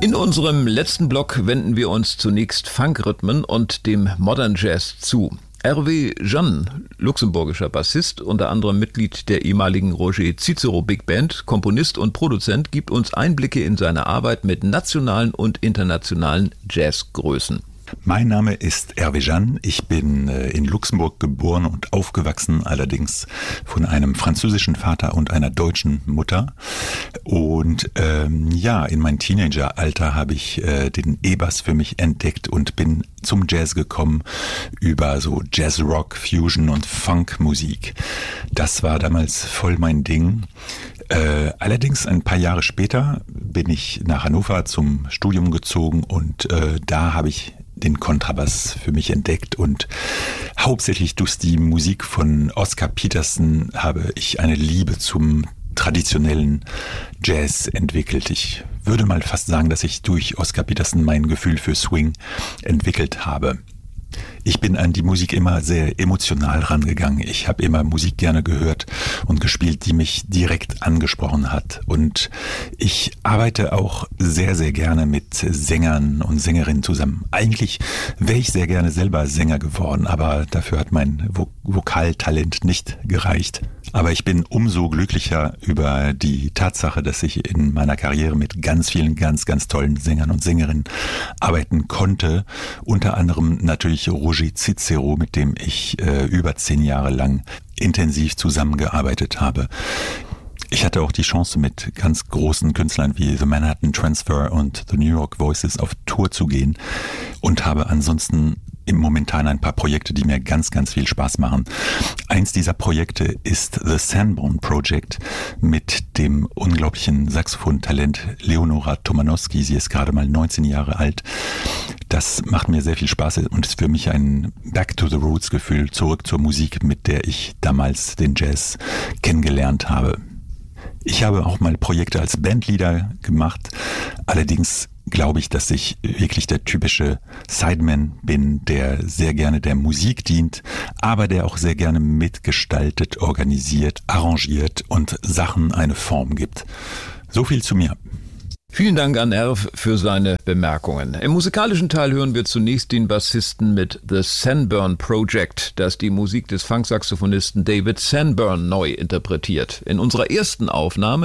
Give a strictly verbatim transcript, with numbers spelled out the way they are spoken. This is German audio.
In unserem letzten Block wenden wir uns zunächst Funkrhythmen und dem Modern Jazz zu. Hervé Jeanne, luxemburgischer Bassist, unter anderem Mitglied der ehemaligen Roger Cicero Big Band, Komponist und Produzent, gibt uns Einblicke in seine Arbeit mit nationalen und internationalen Jazzgrößen. Mein Name ist Hervé Jeanne. Ich bin in Luxemburg geboren und aufgewachsen, allerdings von einem französischen Vater und einer deutschen Mutter. Und ähm, ja, in meinem Teenageralter habe ich äh, den E-Bass für mich entdeckt und bin zum Jazz gekommen über so Jazz-Rock, Fusion und Funk-Musik. Das war damals voll mein Ding. Äh, allerdings ein paar Jahre später bin ich nach Hannover zum Studium gezogen und äh, da habe ich den Kontrabass für mich entdeckt und hauptsächlich durch die Musik von Oscar Peterson habe ich eine Liebe zum traditionellen Jazz entwickelt. Ich würde mal fast sagen, dass ich durch Oscar Peterson mein Gefühl für Swing entwickelt habe. Ich bin an die Musik immer sehr emotional rangegangen. Ich habe immer Musik gerne gehört und gespielt, die mich direkt angesprochen hat. Und ich arbeite auch sehr, sehr gerne mit Sängern und Sängerinnen zusammen. Eigentlich wäre ich sehr gerne selber Sänger geworden, aber dafür hat mein Vo- Vokaltalent nicht gereicht. Aber ich bin umso glücklicher über die Tatsache, dass ich in meiner Karriere mit ganz vielen, ganz, ganz tollen Sängern und Sängerinnen arbeiten konnte. Unter anderem natürlich Roger Cicero, mit dem ich äh, über zehn Jahre lang intensiv zusammengearbeitet habe. Ich hatte auch die Chance, mit ganz großen Künstlern wie The Manhattan Transfer und The New York Voices auf Tour zu gehen und habe ansonsten im Momentan ein paar Projekte, die mir ganz, ganz viel Spaß machen. Eins dieser Projekte ist The Sanborn Project mit dem unglaublichen Saxophon-Talent Leonora Tomanowski. Sie ist gerade mal neunzehn Jahre alt. Das macht mir sehr viel Spaß und ist für mich ein Back-to-the-Roots-Gefühl, zurück zur Musik, mit der ich damals den Jazz kennengelernt habe. Ich habe auch mal Projekte als Bandleader gemacht, allerdings glaube ich, dass ich wirklich der typische Sideman bin, der sehr gerne der Musik dient, aber der auch sehr gerne mitgestaltet, organisiert, arrangiert und Sachen eine Form gibt. So viel zu mir. Vielen Dank an Erv für seine Bemerkungen. Im musikalischen Teil hören wir zunächst den Bassisten mit The Sanborn Project, das die Musik des Funksaxophonisten David Sanborn neu interpretiert. In unserer ersten Aufnahme